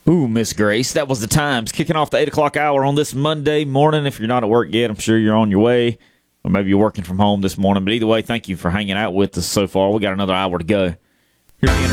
Ooh, Miss Grace, that was the times. Kicking off the 8 o'clock hour on this Monday morning. If you're not at work yet, I'm sure you're on your way. Or maybe you're working from home this morning. But either way, thank you for hanging out with us so far. We got another hour to go. Here's the